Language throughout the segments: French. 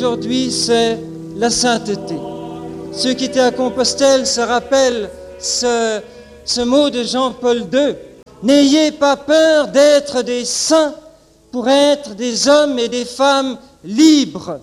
Aujourd'hui, c'est la sainteté. Ceux qui étaient à Compostelle se rappellent ce mot de Jean-Paul II. N'ayez pas peur d'être des saints pour être des hommes et des femmes libres.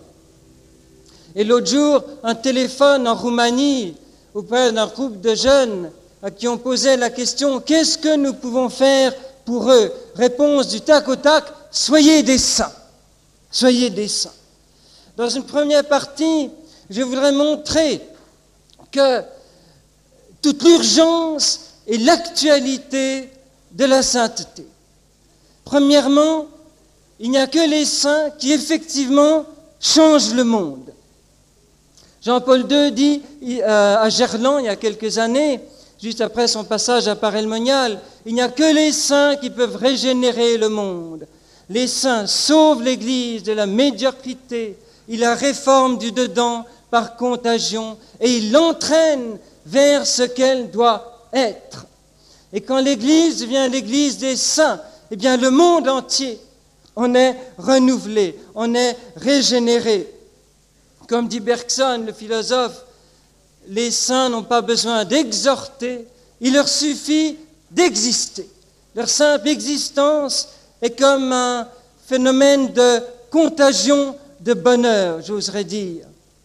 Et l'autre jour, un téléphone en Roumanie auprès d'un groupe de jeunes à qui on posait la question « Qu'est-ce que nous pouvons faire pour eux ?» Réponse du tac au tac « Soyez des saints. Soyez des saints. » Dans une première partie, je voudrais montrer que toute l'urgence et l'actualité de la sainteté. Premièrement, il n'y a que les saints qui effectivement changent le monde. Jean-Paul II dit à Gerland il y a quelques années, juste après son passage à Paray-le-Monial, il n'y a que les saints qui peuvent régénérer le monde. Les saints sauvent l'Église de la médiocrité, ils la réforment du dedans par contagion et ils l'entraînent vers ce qu'elle doit être. Et quand l'Église devient l'Église des saints, eh bien le monde entier en est renouvelé, en est régénéré. Comme dit Bergson, le philosophe, les saints n'ont pas besoin d'exhorter, il leur suffit d'exister. Leur simple existence est comme un phénomène de contagion de bonheur, j'oserais dire.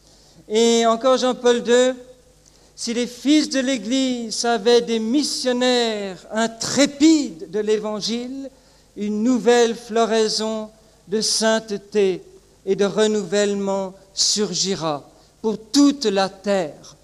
Et encore Jean-Paul II, si les fils de l'Église avaient des missionnaires intrépides de l'Évangile, une nouvelle floraison de sainteté et de renouvellement surgira pour toute la terre.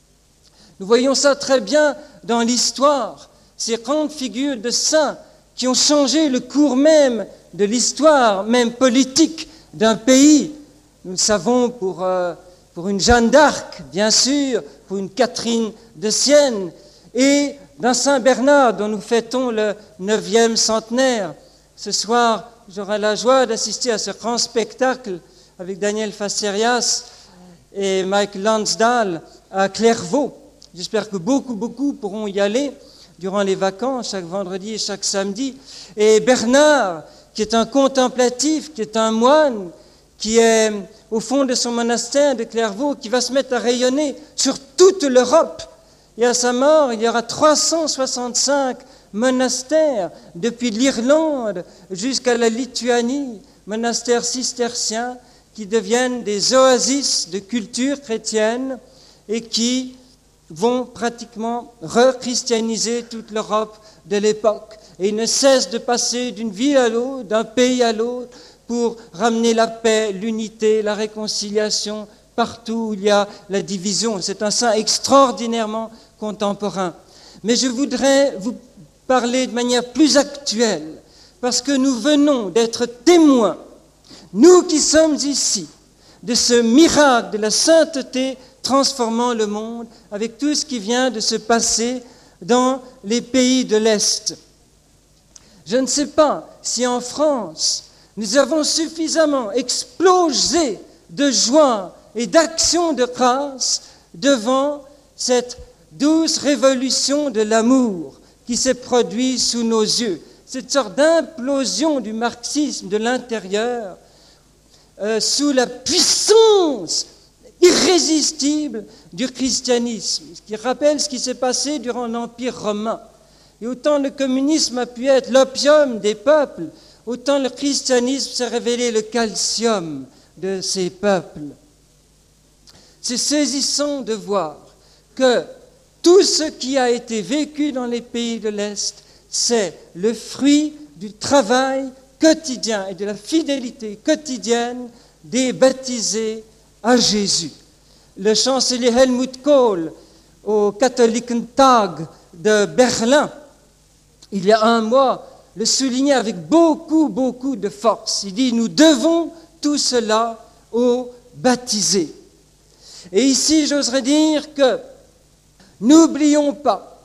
Nous voyons ça très bien dans l'histoire, ces grandes figures de saints qui ont changé le cours même de l'histoire, même politique d'un pays. Nous le savons pour une Jeanne d'Arc, bien sûr, pour une Catherine de Sienne, et d'un Saint Bernard dont nous fêtons le 9e centenaire. Ce soir, j'aurai la joie d'assister à ce grand spectacle avec Daniel Facerias et Mike Lansdale à Clairvaux. J'espère que beaucoup pourront y aller durant les vacances, chaque vendredi et chaque samedi. Et Bernard, qui est un contemplatif, qui est un moine, qui est au fond de son monastère de Clairvaux, qui va se mettre à rayonner sur toute l'Europe. Et à sa mort, il y aura 365 monastères, depuis l'Irlande jusqu'à la Lituanie, monastères cisterciens, qui deviennent des oasis de culture chrétienne et qui vont pratiquement rechristianiser toute l'Europe de l'époque. Et ils ne cessent de passer d'une ville à l'autre, d'un pays à l'autre, pour ramener la paix, l'unité, la réconciliation, partout où il y a la division. C'est un saint extraordinairement contemporain. Mais je voudrais vous parler de manière plus actuelle, parce que nous venons d'être témoins, nous qui sommes ici, de ce miracle de la sainteté transformant le monde, avec tout ce qui vient de se passer dans les pays de l'Est. Je ne sais pas si en France, nous avons suffisamment explosé de joie et d'action de grâce devant cette douce révolution de l'amour qui s'est produite sous nos yeux, cette sorte d'implosion du marxisme de l'intérieur sous la puissance irrésistible du christianisme, ce qui rappelle ce qui s'est passé durant l'Empire romain. Et autant le communisme a pu être l'opium des peuples, autant le christianisme s'est révélé le calcium de ces peuples. C'est saisissant de voir que tout ce qui a été vécu dans les pays de l'Est, c'est le fruit du travail quotidien et de la fidélité quotidienne des baptisés à Jésus. Le chancelier Helmut Kohl, au Katholikentag de Berlin, il y a un mois, le soulignait avec beaucoup de force. Il dit, nous devons tout cela aux baptisés. Et ici, j'oserais dire que n'oublions pas,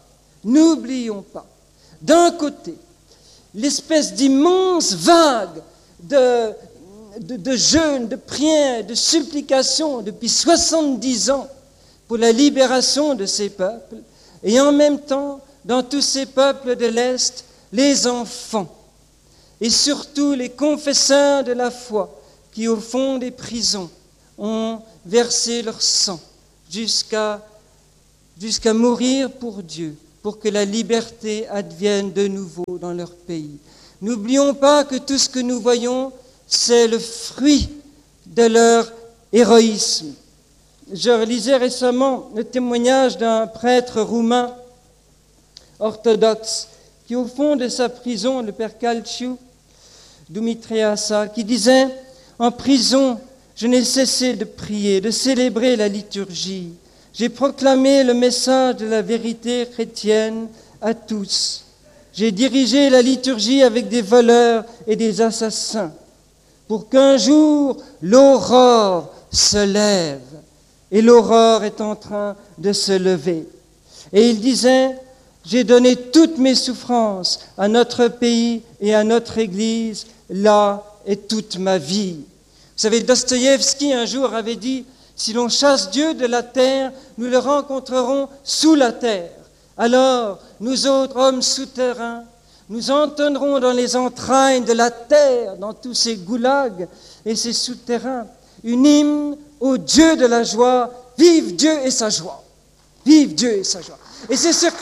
d'un côté, l'espèce d'immense vague de jeûnes, de prières, de supplications depuis 70 ans pour la libération de ces peuples, et en même temps, dans tous ces peuples de l'Est, les enfants, et surtout les confesseurs de la foi qui, au fond des prisons, ont versé leur sang jusqu'à mourir pour Dieu, pour que la liberté advienne de nouveau dans leur pays. N'oublions pas que tout ce que nous voyons, c'est le fruit de leur héroïsme. Je lisais récemment le témoignage d'un prêtre roumain orthodoxe qui, au fond de sa prison, le père Calciu Dumitriasa, qui disait « En prison, je n'ai cessé de prier, de célébrer la liturgie. J'ai proclamé le message de la vérité chrétienne à tous. J'ai dirigé la liturgie avec des voleurs et des assassins, pour qu'un jour l'aurore se lève. Et l'aurore est en train de se lever. » Et il disait « J'ai donné toutes mes souffrances à notre pays et à notre Église, là est toute ma vie. » Vous savez, Dostoïevski un jour avait dit « Si l'on chasse Dieu de la terre, nous le rencontrerons sous la terre. Alors, nous autres hommes souterrains, nous entonnerons dans les entrailles de la terre, dans tous ces goulags et ces souterrains, une hymne au Dieu de la joie. Vive Dieu et sa joie. Vive Dieu et sa joie. » Et c'est ce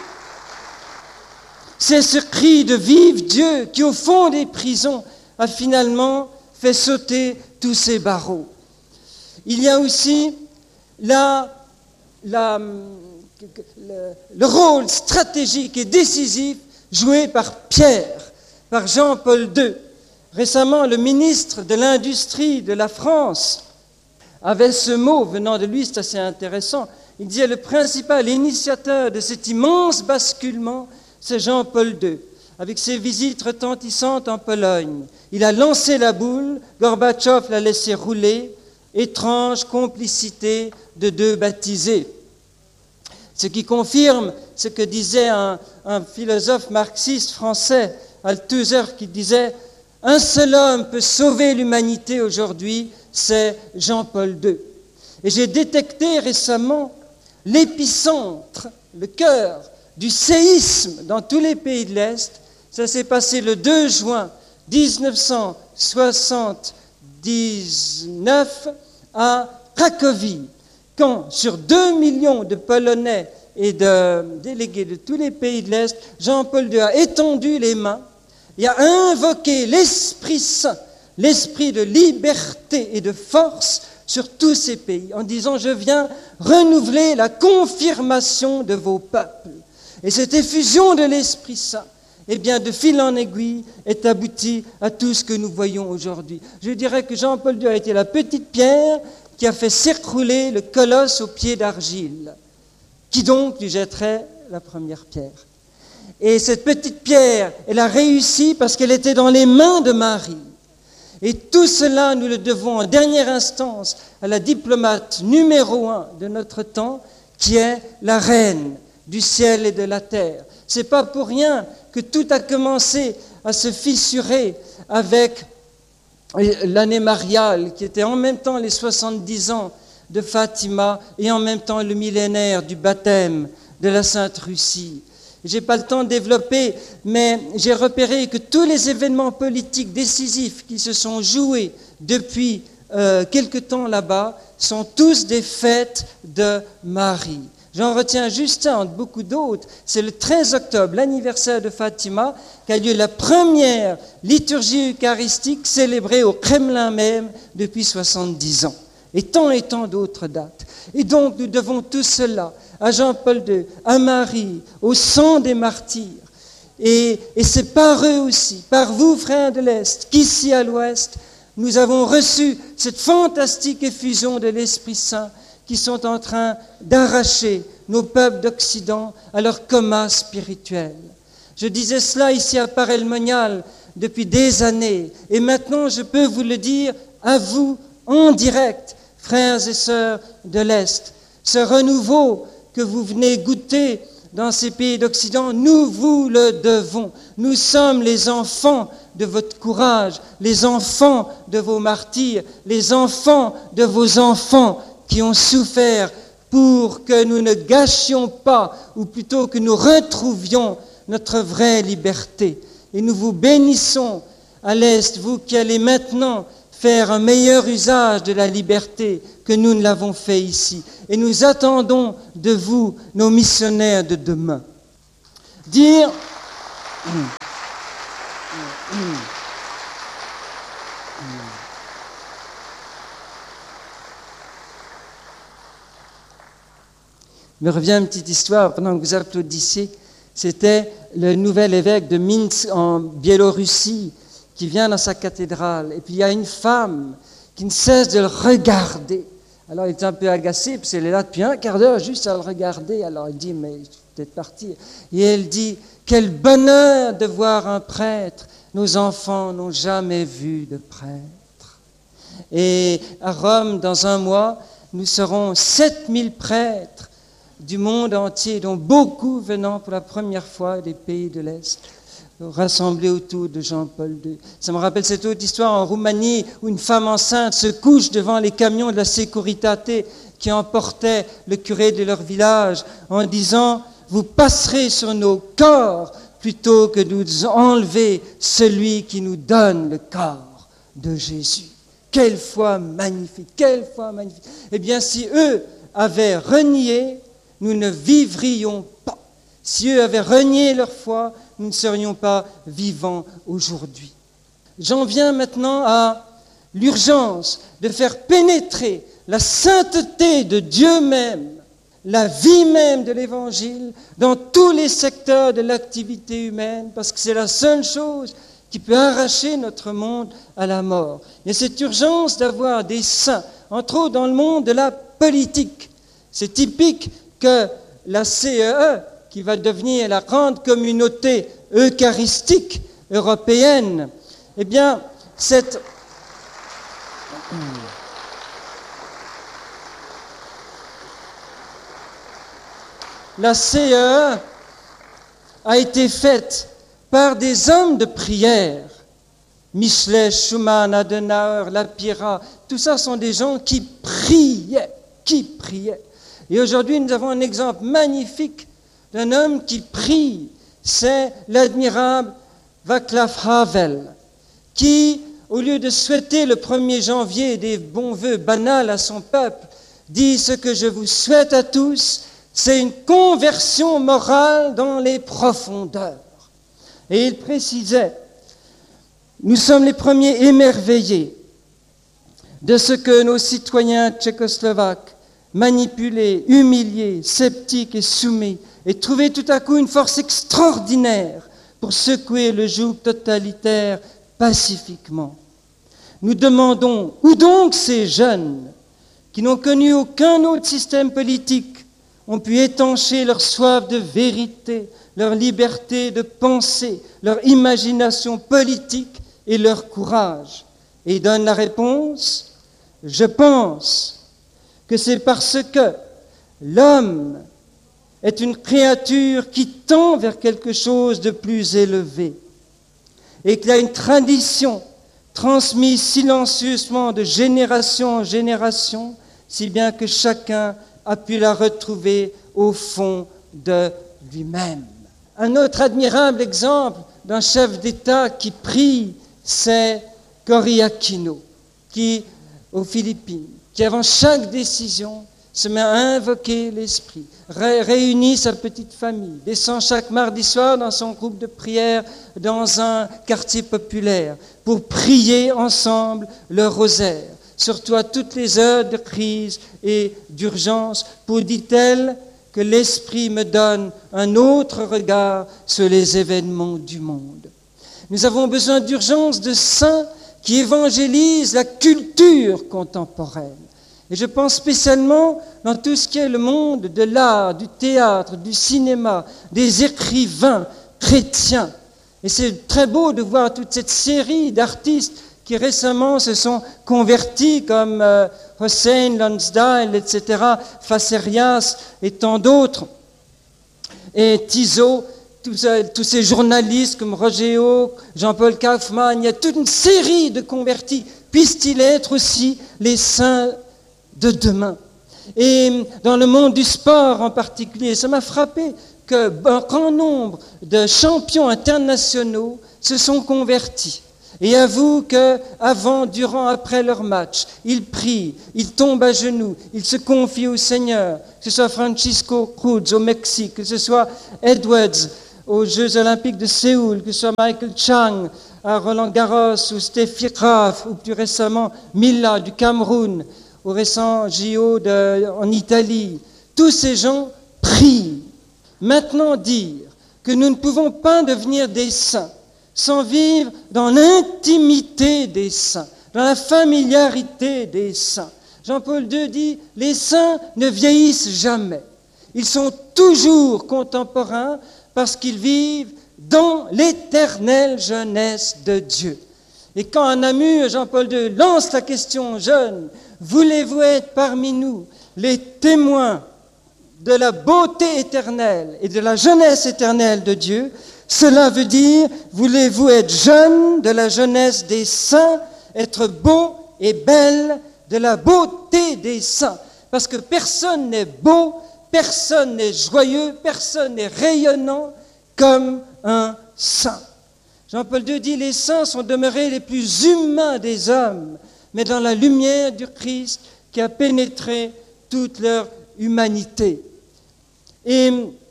cri de vive Dieu qui, au fond des prisons, a finalement fait sauter tous ces barreaux. Il y a aussi le rôle stratégique et décisif joué par Pierre, par Jean-Paul II. Récemment, le ministre de l'Industrie de la France avait ce mot venant de lui, c'est assez intéressant. Il disait le principal initiateur de cet immense basculement, c'est Jean-Paul II, avec ses visites retentissantes en Pologne. Il a lancé la boule, Gorbatchev l'a laissé rouler, étrange complicité de deux baptisés. Ce qui confirme ce que disait un philosophe marxiste français, Althusser, qui disait « Un seul homme peut sauver l'humanité aujourd'hui, c'est Jean-Paul II. » Et j'ai détecté récemment l'épicentre, le cœur du séisme dans tous les pays de l'Est. Ça s'est passé le 2 juin 1979 à Cracovie, quand sur 2 millions de Polonais et de délégués de tous les pays de l'Est, Jean-Paul II a étendu les mains et a invoqué l'Esprit Saint, l'esprit de liberté et de force sur tous ces pays, en disant « Je viens renouveler la confirmation de vos peuples ». Et cette effusion de l'Esprit Saint, eh bien, de fil en aiguille, est aboutie à tout ce que nous voyons aujourd'hui. Je dirais que Jean-Paul II a été la petite pierre qui a fait s'écrouler le colosse aux pieds d'argile. Qui donc lui jetterait la première pierre? Et cette petite pierre, elle a réussi parce qu'elle était dans les mains de Marie. Et tout cela, nous le devons en dernière instance à la diplomate numéro 1 de notre temps, qui est la reine du ciel et de la terre. C'est pas pour rien que tout a commencé à se fissurer avec l'année mariale, qui était en même temps les 70 ans de Fatima et en même temps le millénaire du baptême de la Sainte Russie. Je n'ai pas le temps de développer, mais j'ai repéré que tous les événements politiques décisifs qui se sont joués depuis quelque temps là-bas sont tous des fêtes de Marie. J'en retiens juste un entre beaucoup d'autres. C'est le 13 octobre, l'anniversaire de Fatima, qu'a lieu la première liturgie eucharistique célébrée au Kremlin même depuis 70 ans. Et tant d'autres dates. Et donc, nous devons tout cela à Jean-Paul II, à Marie, au sang des martyrs. Et c'est par eux aussi, par vous, frères de l'Est, qu'ici à l'Ouest, nous avons reçu cette fantastique effusion de l'Esprit Saint qui sont en train d'arracher nos peuples d'Occident à leur coma spirituel. Je disais cela ici à Paray-le-Monial depuis des années, et maintenant je peux vous le dire à vous en direct, frères et sœurs de l'Est. Ce renouveau que vous venez goûter dans ces pays d'Occident, nous vous le devons. Nous sommes les enfants de votre courage, les enfants de vos martyrs, les enfants de vos enfants qui ont souffert pour que nous ne gâchions pas, ou plutôt que nous retrouvions notre vraie liberté. Et nous vous bénissons à l'Est, vous qui allez maintenant faire un meilleur usage de la liberté que nous ne l'avons fait ici. Et nous attendons de vous, nos missionnaires de demain. Dire... Il me revient une petite histoire, pendant que vous applaudissiez, c'était le nouvel évêque de Minsk en Biélorussie qui vient dans sa cathédrale. Et puis il y a une femme qui ne cesse de le regarder. Alors il est un peu agacé, parce qu'elle est là depuis un quart d'heure juste à le regarder. Alors il dit, mais je vais peut-être partir. Et elle dit, quel bonheur de voir un prêtre. Nos enfants n'ont jamais vu de prêtre. Et à Rome, dans un mois, nous serons 7000 prêtres du monde entier, dont beaucoup venant pour la première fois des pays de l'Est, rassemblés autour de Jean-Paul II. Ça me rappelle cette autre histoire en Roumanie où une femme enceinte se couche devant les camions de la Securitate qui emportaient le curé de leur village en disant « Vous passerez sur nos corps plutôt que de nous enlever celui qui nous donne le corps de Jésus. » Quelle foi magnifique, quelle foi magnifique. Eh bien, si eux avaient renié, nous ne vivrions pas. Si eux avaient renié leur foi, nous ne serions pas vivants aujourd'hui. J'en viens maintenant à l'urgence de faire pénétrer la sainteté de Dieu même, la vie même de l'Évangile, dans tous les secteurs de l'activité humaine, parce que c'est la seule chose qui peut arracher notre monde à la mort. Il y a cette urgence d'avoir des saints, entre autres dans le monde de la politique. C'est typique que la CEE, qui va devenir la grande communauté eucharistique européenne, eh bien, la CEE a été faite par des hommes de prière. Michelet, Schumann, Adenauer, Lapira, tout ça sont des gens qui priaient. Et aujourd'hui, nous avons un exemple magnifique d'un homme qui prie. C'est l'admirable Václav Havel, qui, au lieu de souhaiter le 1er janvier des bons vœux banals à son peuple, dit ce que je vous souhaite à tous, c'est une conversion morale dans les profondeurs. Et il précisait, nous sommes les premiers émerveillés de ce que nos citoyens tchécoslovaques, manipulés, humiliés, sceptiques et soumis, aient trouvé tout à coup une force extraordinaire pour secouer le joug totalitaire pacifiquement. Nous demandons, où donc ces jeunes qui n'ont connu aucun autre système politique ont pu étancher leur soif de vérité, leur liberté de penser, leur imagination politique et leur courage? Et il donne la réponse, je pense que c'est parce que l'homme est une créature qui tend vers quelque chose de plus élevé et qu'il y a une tradition transmise silencieusement de génération en génération, si bien que chacun a pu la retrouver au fond de lui-même. Un autre admirable exemple d'un chef d'État qui prie, c'est Cory Aquino, qui, aux Philippines, qui avant chaque décision se met à invoquer l'Esprit, réunit sa petite famille, descend chaque mardi soir dans son groupe de prière dans un quartier populaire pour prier ensemble le rosaire, surtout à toutes les heures de crise et d'urgence, pour, dit-elle, que l'Esprit me donne un autre regard sur les événements du monde. Nous avons besoin d'urgence de saints qui évangélisent la culture contemporaine. Et je pense spécialement dans tout ce qui est le monde de l'art, du théâtre, du cinéma, des écrivains chrétiens. Et c'est très beau de voir toute cette série d'artistes qui récemment se sont convertis, comme Hossein Lonsdale, etc., Facerias et tant d'autres. Et Tizot, tous ces journalistes comme Roger, Jean-Paul Kaufmann, il y a toute une série de convertis. Puissent-ils être aussi les saints de demain? Et dans le monde du sport en particulier, ça m'a frappé qu'un grand nombre de champions internationaux se sont convertis. Et avouent qu'avant, durant, après leur match, ils prient, ils tombent à genoux, ils se confient au Seigneur, que ce soit Francisco Cruz au Mexique, que ce soit Edwards aux Jeux Olympiques de Séoul, que ce soit Michael Chang à Roland-Garros, ou Steffi Graf, ou plus récemment Mila du Cameroun, au récent JO en Italie. Tous ces gens prient. Maintenant dire que nous ne pouvons pas devenir des saints sans vivre dans l'intimité des saints, dans la familiarité des saints. Jean-Paul II dit, les saints ne vieillissent jamais. Ils sont toujours contemporains parce qu'ils vivent dans l'éternelle jeunesse de Dieu. Et quand à Namur, Jean-Paul II lance la question aux jeunes, voulez-vous être parmi nous les témoins de la beauté éternelle et de la jeunesse éternelle de Dieu? Cela veut dire, voulez-vous être jeunes de la jeunesse des saints, être beaux et belles de la beauté des saints? Parce que personne n'est beau, personne n'est joyeux, personne n'est rayonnant comme un saint. Jean-Paul II dit, les saints sont demeurés les plus humains des hommes, mais dans la lumière du Christ qui a pénétré toute leur humanité. Et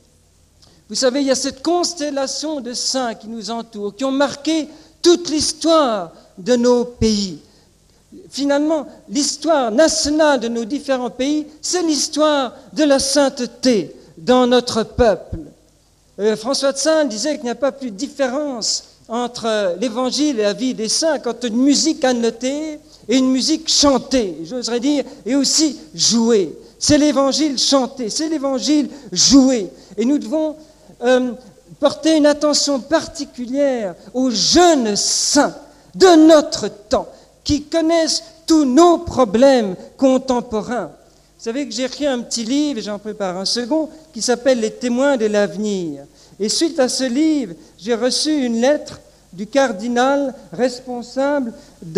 vous savez, il y a cette constellation de saints qui nous entourent, qui ont marqué toute l'histoire de nos pays. Finalement, l'histoire nationale de nos différents pays, c'est l'histoire de la sainteté dans notre peuple. François de Sales disait qu'il n'y a pas plus de différence entre l'évangile et la vie des saints qu'entre une musique annotée et une musique chantée, j'oserais dire, et aussi jouée. C'est l'évangile chanté, c'est l'évangile joué. Et nous devons porter une attention particulière aux jeunes saints de notre temps, qui connaissent tous nos problèmes contemporains. Vous savez que j'ai écrit un petit livre, et j'en prépare un second, qui s'appelle « Les témoins de l'avenir ». Et suite à ce livre, j'ai reçu une lettre du cardinal responsable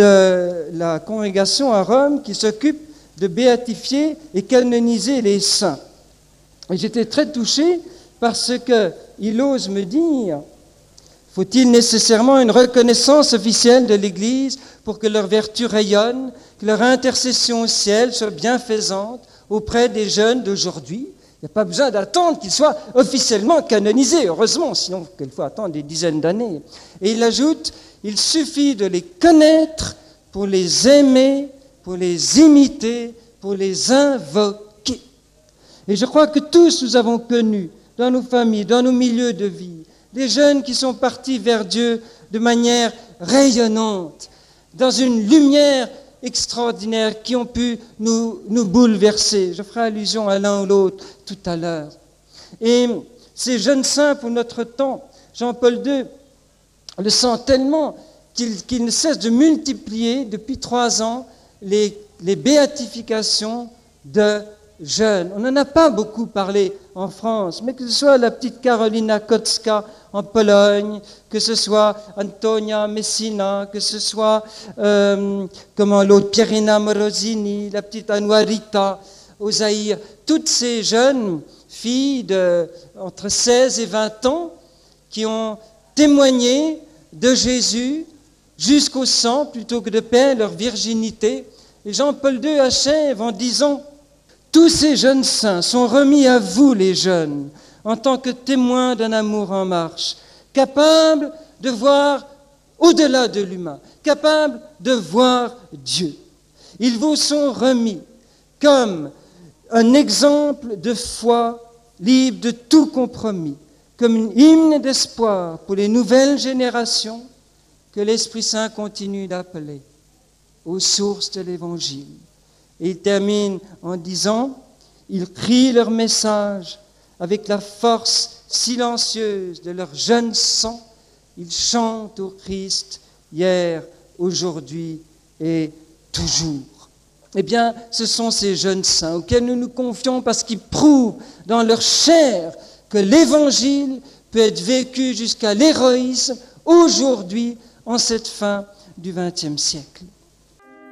de la congrégation à Rome qui s'occupe de béatifier et canoniser les saints. Et j'étais très touché parce qu'il ose me dire, faut-il nécessairement une reconnaissance officielle de l'Église pour que leur vertu rayonne, que leur intercession au ciel soit bienfaisante auprès des jeunes d'aujourd'hui? Il n'y a pas besoin d'attendre qu'ils soient officiellement canonisés, heureusement, sinon il faut attendre des dizaines d'années. Et il ajoute, il suffit de les connaître pour les aimer, pour les imiter, pour les invoquer. Et je crois que tous nous avons connu, dans nos familles, dans nos milieux de vie, des jeunes qui sont partis vers Dieu de manière rayonnante, dans une lumière extraordinaire, qui ont pu nous bouleverser. Je ferai allusion à l'un ou l'autre tout à l'heure. Et ces jeunes saints pour notre temps, Jean-Paul II le sent tellement qu'il ne cesse de multiplier depuis 3 ans les béatifications de jeunes. On n'en a pas beaucoup parlé en France, mais que ce soit la petite Karolina Kocka en Pologne, que ce soit Antonia Messina, que ce soit l'autre Pierina Morosini, la petite Anouarita au Zaïre, toutes ces jeunes filles entre 16 et 20 ans qui ont témoigné de Jésus jusqu'au sang plutôt que de perdre leur virginité. Et Jean-Paul II achève en disant: tous ces jeunes saints sont remis à vous, les jeunes, en tant que témoins d'un amour en marche, capables de voir au-delà de l'humain, capables de voir Dieu. Ils vous sont remis comme un exemple de foi libre de tout compromis, comme une hymne d'espoir pour les nouvelles générations que l'Esprit Saint continue d'appeler aux sources de l'Évangile. Et il termine en disant, ils crient leur message avec la force silencieuse de leur jeune sang. Ils chantent au Christ hier, aujourd'hui et toujours. Eh bien, ce sont ces jeunes saints auxquels nous nous confions parce qu'ils prouvent dans leur chair que l'Évangile peut être vécu jusqu'à l'héroïsme aujourd'hui, en cette fin du XXe siècle.